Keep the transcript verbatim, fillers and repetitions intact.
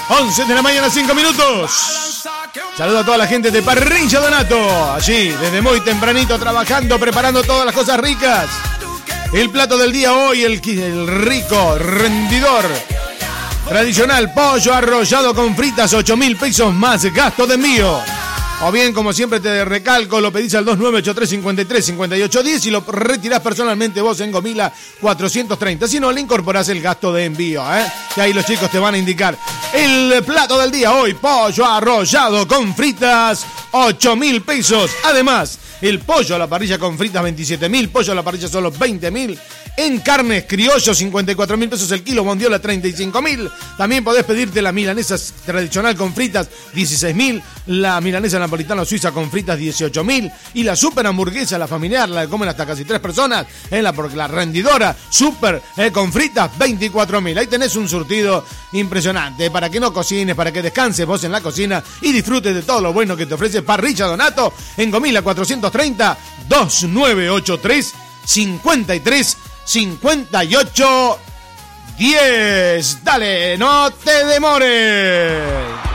once de la mañana, cinco minutos. Saludo a toda la gente de Parrilla Donato. Allí, desde muy tempranito, trabajando, preparando todas las cosas ricas. El plato del día hoy, el, el rico, rendidor, tradicional pollo arrollado con fritas, ocho mil pesos más gasto de envío. O bien, como siempre te recalco, lo pedís al dos nueve ocho tres cinco tres cinco ocho uno cero y lo retirás personalmente vos en Gomila cuatrocientos treinta. Si no, le incorporás el gasto de envío, ¿eh? Que ahí los chicos te van a indicar. El plato del día hoy, pollo arrollado con fritas, ocho mil pesos. Además, el pollo a la parrilla con fritas, veintisiete mil. Pollo a la parrilla solo veinte mil. En carnes criollo, cincuenta y cuatro mil pesos el kilo. Bondiola, treinta y cinco mil. También podés pedirte la milanesa tradicional con fritas, dieciséis mil. La milanesa napolitana suiza con fritas, dieciocho mil. Y la super hamburguesa, la familiar, la que comen hasta casi tres personas, en la, la rendidora super eh, con fritas, veinticuatro mil. Ahí tenés un surtido impresionante para que no cocines, para que descanses vos en la cocina y disfrutes de todo lo bueno que te ofrece Parrilla Donato en Gomila cuatrocientos treinta, dos nueve ocho tres cinco tres cinco ocho diez. Dale, no te demores.